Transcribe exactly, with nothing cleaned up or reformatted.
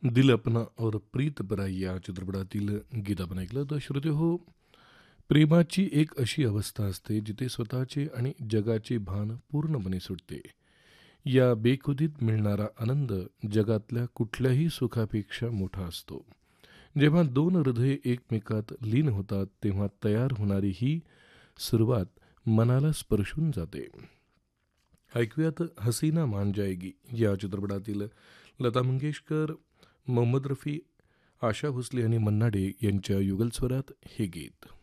दिल अपना और प्रीत पराई या चित्रपटातील गीत आपण ऐकलं. तर श्रोते हो, प्रेमाची एक अशी अवस्था असते जिथे स्वतःचे आणि जगाचे भान पूर्णपणे सुटते. या बेखुदीत मिळणारा आनंद जगातल्या कुठल्याही सुखापेक्षा मोठा असतो. जेव्हा दोन हृदये एकमेकात लीन होतात तेव्हा तयार होणारी ही सुरुवात मनाला स्पर्शून जाते. ऐकूयात हसीना मान जाएगी या चित्रपटातील लता मंगेशकर, मोहम्मद रफी, आशा भोसले आणि मन्ना डे यांच्या युगलस्वरात हे गीत.